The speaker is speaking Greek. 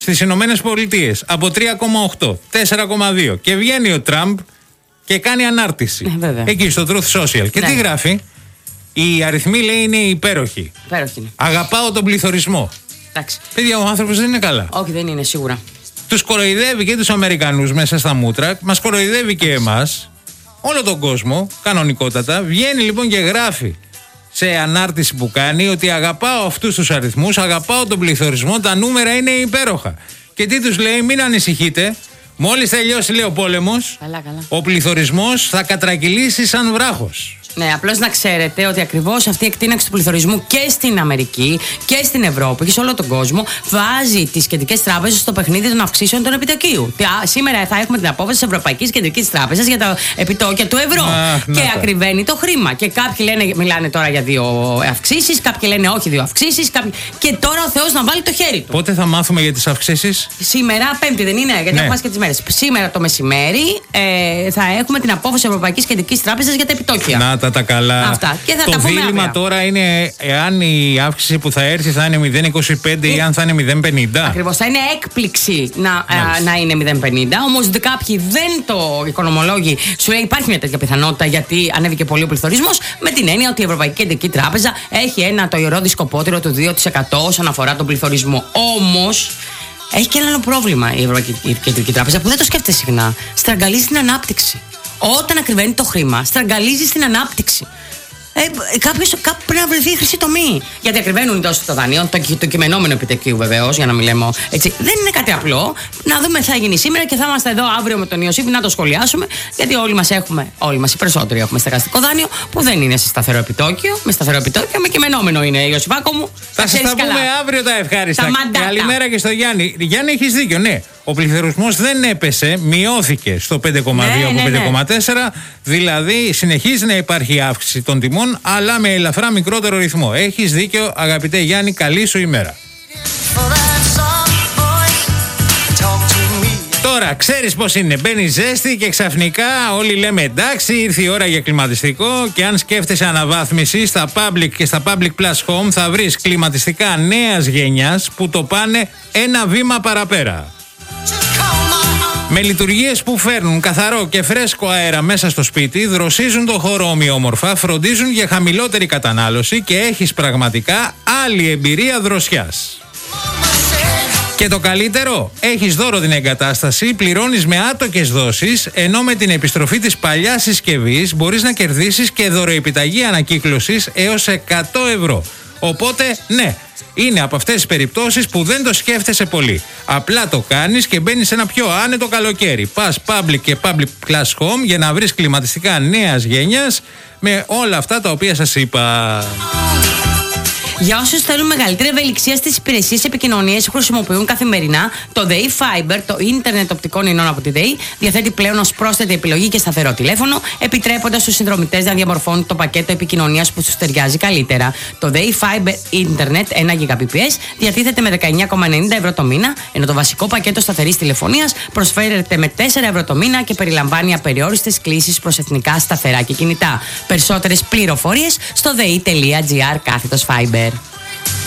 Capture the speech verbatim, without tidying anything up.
στις Ηνωμένες Πολιτείες από τρία κόμμα οκτώ, τέσσερα κόμμα δύο και βγαίνει ο Τραμπ και κάνει ανάρτηση. Ε, εκεί στο Truth Social. Και ναι. τι γράφει? Οι αριθμοί, λέει, είναι υπέροχοι. Υπέροχοι. Αγαπάω τον πληθωρισμό. Εντάξει. Παιδιά, ο άνθρωπος δεν είναι καλά. Όχι, δεν είναι σίγουρα. Τους κοροϊδεύει και τους Αμερικανούς μέσα στα μούτρα, μας κοροϊδεύει και εμάς, όλο τον κόσμο, κανονικότατα. Βγαίνει λοιπόν και γράφει σε ανάρτηση που κάνει ότι αγαπάω αυτούς τους αριθμούς, αγαπάω τον πληθωρισμό, τα νούμερα είναι υπέροχα. Και τι τους λέει? Μην ανησυχείτε, μόλις τελειώσει, λέει, ο πόλεμος, καλά, καλά. ο πληθωρισμός θα κατρακυλήσει σαν βράχος. Ναι, απλώς να ξέρετε ότι ακριβώς αυτή η εκτείναξη του πληθωρισμού και στην Αμερική και στην Ευρώπη και σε όλο τον κόσμο βάζει τις κεντρικές τράπεζες στο παιχνίδι των αυξήσεων των επιτοκίου. Σήμερα θα έχουμε την απόφαση της Ευρωπαϊκής Κεντρικής Τράπεζας για τα επιτόκια του ευρώ. Αχ, και ακριβένει το χρήμα. Και κάποιοι λένε, μιλάνε τώρα για δύο αυξήσεις, κάποιοι λένε όχι δύο αυξήσεις. Κάποιοι... Και τώρα ο Θεός να βάλει το χέρι του. Πότε θα μάθουμε για τις αυξήσεις? Σήμερα, Πέμπτη δεν είναι, γιατί ναι. έχουμε και τις μέρες. Σήμερα το μεσημέρι ε, θα έχουμε την απόφαση της Ευρωπαϊκής Κεντρικής Τράπεζας για τα επιτόκια. Να τα, τα καλά. Αυτά. Και θα το τα δίλημμα αύριο. Τώρα είναι εάν η αύξηση που θα έρθει θα είναι μηδέν κόμμα είκοσι πέντε ή αν θα είναι μηδέν κόμμα πενήντα. Ακριβώς, θα είναι έκπληξη να, α, να είναι μηδέν κόμμα πενήντα. Όμως κάποιοι δεν το οικονομολόγοι σου λέει υπάρχει μια τέτοια πιθανότητα γιατί ανέβηκε πολύ ο πληθωρισμός, με την έννοια ότι η Ευρωπαϊκή Κεντρική Τράπεζα έχει ένα το ιερό δισκοπότηρο του δύο τοις εκατό όσον αφορά τον πληθωρισμό. Όμως έχει και ένα άλλο πρόβλημα η Ευρωπαϊκή Κεντρική Τράπεζα που δεν το σκέφτεται συχνά. Στραγγαλίζει την ανάπτυξη. Όταν ακριβένει το χρήμα, στραγγαλίζει στην ανάπτυξη. Ε, κάποιος, κάπου πρέπει να βρεθεί η χρυσή τομή. Γιατί ακριβένουν οι δόσεις των δανείων, το, το κειμενόμενο επιτοκίου βεβαίως, για να μην λέμε έτσι. Δεν είναι κάτι απλό. Να δούμε τι θα γίνει σήμερα και θα είμαστε εδώ αύριο με τον Ιωσήφ να το σχολιάσουμε. Γιατί όλοι μας έχουμε, όλοι μας οι περισσότεροι έχουμε στεγαστικό δάνειο που δεν είναι σε σταθερό επιτόκιο. Με σταθερό επιτόκιο, με κειμενόμενο είναι, Ιωσήφάκο μου. Θα σας τα πούμε καλά. Αύριο τα ευχάριστα. Τα καλημέρα και στο Γιάννη. Γιάννη, έχεις δίκιο, ναι. Ο πληθωρισμός δεν έπεσε, μειώθηκε στο πέντε κόμμα δύο ναι, από ναι, πέντε κόμμα τέσσερα, ναι. Δηλαδή συνεχίζει να υπάρχει αύξηση των τιμών, αλλά με ελαφρά μικρότερο ρυθμό. Έχεις δίκιο, αγαπητέ Γιάννη, καλή σου ημέρα. Τώρα, ξέρεις πώς είναι, μπαίνει ζέστη και ξαφνικά όλοι λέμε εντάξει, ήρθε η ώρα για κλιματιστικό και αν σκέφτεσαι αναβάθμιση στα public και στα public plus home θα βρεις κλιματιστικά νέας γενιάς που το πάνε ένα βήμα παραπέρα. Με λειτουργίες που φέρνουν καθαρό και φρέσκο αέρα μέσα στο σπίτι, δροσίζουν το χώρο ομοιόμορφα, φροντίζουν για χαμηλότερη κατανάλωση και έχεις πραγματικά άλλη εμπειρία δροσιάς. Και το καλύτερο, έχεις δώρο την εγκατάσταση, πληρώνεις με άτοκες δόσεις, ενώ με την επιστροφή της παλιάς συσκευής μπορείς να κερδίσεις και δωροεπιταγή ανακύκλωσης έως εκατό ευρώ. Οπότε, ναι, είναι από αυτές τις περιπτώσεις που δεν το σκέφτεσαι πολύ. Απλά το κάνεις και μπαίνεις σε ένα πιο άνετο καλοκαίρι. Πας public και public class home για να βρεις κλιματιστικά νέας γενιάς με όλα αυτά τα οποία σας είπα. Για όσους θέλουν μεγαλύτερη ευελιξία στις υπηρεσίες επικοινωνίας που χρησιμοποιούν καθημερινά, το ΔΕΗ Fiber, το ίντερνετ οπτικών ινών από τη ΔΕΗ, διαθέτει πλέον ως πρόσθετη επιλογή και σταθερό τηλέφωνο, επιτρέποντας στους συνδρομητές να διαμορφώνουν το πακέτο επικοινωνίας που τους ταιριάζει καλύτερα. Το ΔΕΗ Fiber Internet ένα Gbps διατίθεται με δεκαεννιά κόμμα ενενήντα ευρώ το μήνα, ενώ το βασικό πακέτο σταθερής τηλεφωνίας προσφέρεται με τέσσερα ευρώ το μήνα και περιλαμβάνει απεριόριστες κλήσεις προς εθνικά σταθερά και κινητά. Περισσότερες πληροφορίες στο δei τελεία gr κάθετος Fiber.